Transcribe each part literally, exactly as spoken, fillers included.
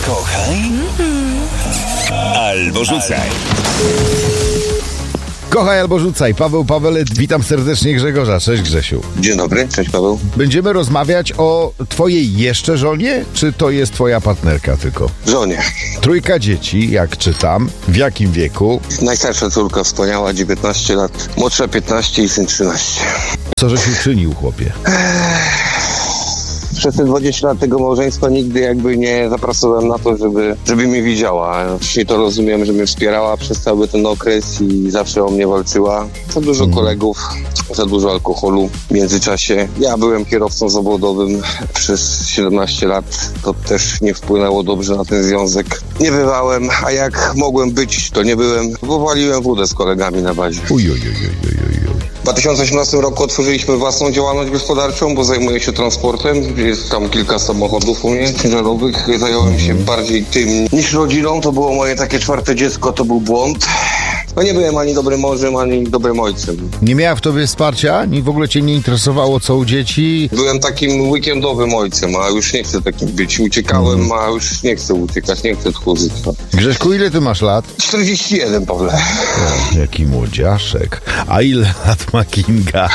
Kochaj albo rzucaj. Kochaj albo rzucaj. Paweł Pawelet, witam serdecznie Grzegorza. Cześć Grzesiu. Dzień dobry, cześć Paweł. Będziemy rozmawiać o twojej jeszcze żonie, czy to jest twoja partnerka tylko? Żonie. Trójka dzieci, jak czytam. W jakim wieku? Najstarsza córka wspaniała, dziewiętnaście lat, młodsza piętnaście i syn trzynaście. Co żeś uczynił, chłopie? Przez te dwadzieścia lat tego małżeństwa nigdy jakby nie zapracowałem na to, żeby, żeby mnie widziała. Wcześniej to rozumiem, że mnie wspierała przez cały ten okres i zawsze o mnie walczyła. Za dużo Mhm. kolegów, za dużo alkoholu w międzyczasie. Ja byłem kierowcą zawodowym przez siedemnaście lat. To też nie wpłynęło dobrze na ten związek. Nie bywałem, a jak mogłem być, to nie byłem, bo waliłem wódę z kolegami na bazie. Uj, uj, uj, uj, uj, uj. W dwa tysiące osiemnastym roku otworzyliśmy własną działalność gospodarczą, bo zajmuję się transportem. Jest tam kilka samochodów u mnie ciężarowych. Zająłem się bardziej tym niż rodziną. To było moje takie czwarte dziecko, to był błąd. No nie byłem ani dobrym mężem, ani dobrym ojcem. Nie miała w tobie wsparcia? Ni w ogóle cię nie interesowało, co u dzieci? Byłem takim weekendowym ojcem, a już nie chcę takim być. Uciekałem, a już nie chcę uciekać, nie chcę tchórzyć. Grześku, ile ty masz lat? czterdzieści jeden, Pawle. O, jaki młodziaszek. A ile lat ma Kinga?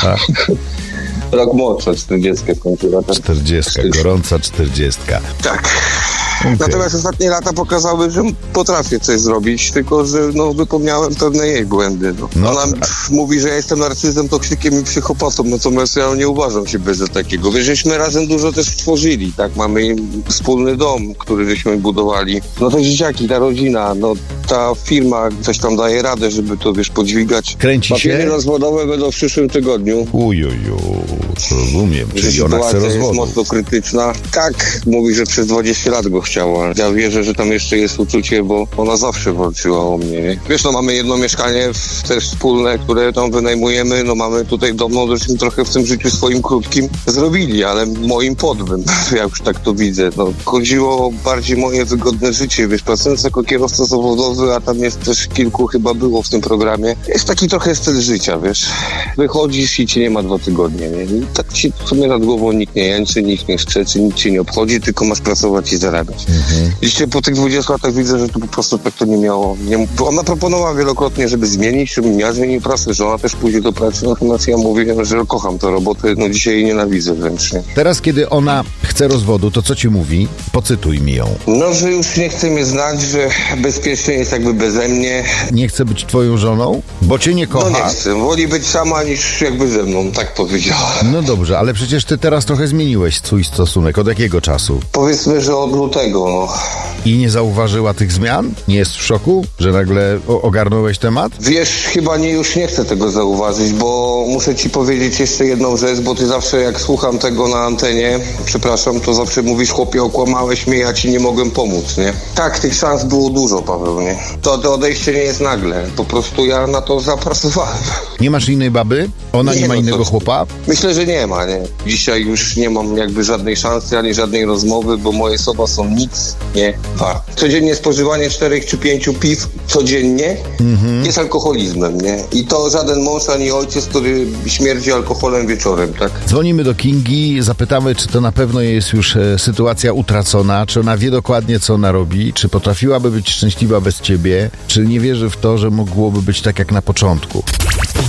Rok młodsza, czterdziestka skończyła. Czterdziestka, gorąca czterdziestka. Tak. Okay. Natomiast ostatnie lata pokazały, że potrafię coś zrobić, tylko że no, wypomniałem pewne jej błędy. No. No, Ona a... mówi, że ja jestem narcyzem, toksikiem i psychopatą, natomiast ja nie uważam siebie za takiego. Wiesz, żeśmy razem dużo też tworzyli, tak? Mamy wspólny dom, który żeśmy budowali. No te dzieciaki, ta rodzina, no ta firma coś tam daje radę, żeby to, wiesz, podźwigać. Kręci Papiery się? rozwodowe będą w przyszłym tygodniu. Ujuju, rozumiem, czyli Że ona chce sytuacja jest rozwodu. mocno krytyczna. Tak, mówi, że przez dwadzieścia lat go chciała. Ja wierzę, że tam jeszcze jest uczucie, bo ona zawsze walczyła o mnie. Nie? Wiesz, no mamy jedno mieszkanie w, też wspólne, które tam wynajmujemy. No mamy tutaj dom, no żeśmy trochę w tym życiu swoim krótkim zrobili, ale moim podłym, ja już tak to widzę. No, chodziło o bardziej moje wygodne życie. Wiesz, pracując jako kierowca zawodowy, a tam jest też kilku chyba było w tym programie. Jest taki trochę styl życia, wiesz. Wychodzisz i cię nie ma dwa tygodnie. Nie? I tak ci w sumie nad głową nikt nie jęczy, nikt nie szkrzeczy, nikt cię nie obchodzi, tylko masz pracować i zarabiać. Mhm. Dzisiaj po tych dwudziestu latach widzę, że to po prostu tak to nie miało. Nie, ona proponowała wielokrotnie, żeby zmienić, żebym ja zmienił pracę, że ona też pójdzie do pracy, natomiast ja mówiłem, że kocham tę robotę, no dzisiaj jej nienawidzę wręcz. Nie? Teraz, kiedy ona chce rozwodu, to co ci mówi? Pocytuj mi ją. No, że już nie chce mnie znać, że bezpiecznie jest jakby beze mnie. Nie chce być twoją żoną? Bo cię nie kocha? No nie chcę, woli być sama niż jakby ze mną, tak powiedziała. No dobrze, ale przecież ty teraz trochę zmieniłeś swój stosunek. Od jakiego czasu? Powiedzmy, że od lutego, no. I nie zauważyła tych zmian? Nie jest w szoku, że nagle o- ogarnąłeś temat? Wiesz, chyba nie, już nie chcę tego zauważyć, bo muszę ci powiedzieć jeszcze jedną rzecz, bo ty zawsze jak słucham tego na antenie, przepraszam, to zawsze mówisz, chłopie, okłamałeś mnie, ja ci nie mogłem pomóc, nie? Tak, tych szans było dużo, Paweł, nie? To, to odejście nie jest nagle, po prostu ja na to zapracowałem. Nie masz innej baby? Ona nie, Nie, ma no innego to- chłopa? Myślę, że nie ma, nie? Dzisiaj już nie mam jakby żadnej szansy, ani żadnej rozmowy, bo moje słowa są nic nie warte. Codziennie spożywanie czterech czy pięciu piw codziennie Mhm. jest alkoholizmem, nie? I to żaden mąż ani ojciec, który śmierdzi alkoholem wieczorem, tak? Dzwonimy do Kingi, zapytamy, czy to na pewno jest już e, sytuacja utracona, czy ona wie dokładnie, co ona robi, czy potrafiłaby być szczęśliwa bez ciebie, czy nie wierzy w to, że mogłoby być tak jak na początku.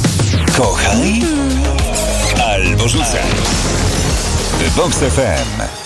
Kochaj albo rzucaj. Vox F M.